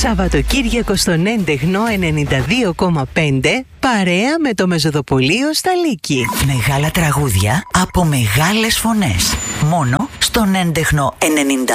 Σαββατοκύριακο στον έντεχνο 92,5 παρέα με το Μεζοδοπολείο στα Λύκη. Μεγάλα τραγούδια από μεγάλες φωνές. Μόνο στον έντεχνο 92,5.